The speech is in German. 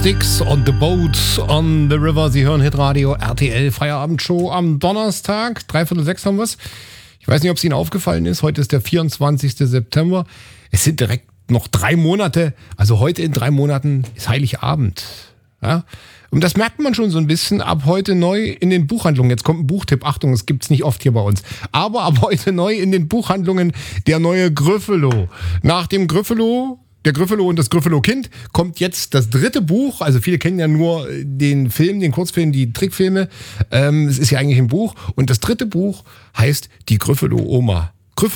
Sticks on the Boat on the River. Sie hören Hitradio RTL Feierabendshow am Donnerstag. 5:45 haben wir es. Ich weiß nicht, ob es Ihnen aufgefallen ist. Heute ist der 24. September. Es sind direkt noch 3 Monate. Also heute in 3 Monaten ist Heiligabend. Ja? Und das merkt man schon so ein bisschen ab heute neu in den Buchhandlungen. Jetzt kommt ein Buchtipp. Achtung, das gibt's nicht oft hier bei uns. Aber ab heute neu in den Buchhandlungen der neue Gryffalo. Nach dem Gryffalo, der Gryffalo und das Gryffalo-Kind, kommt jetzt das 3. Buch. Also viele kennen ja nur den Film, den Kurzfilm, die Trickfilme. Es ist ja eigentlich ein Buch. Und das 3. Buch heißt Die Gryffalo-Oma.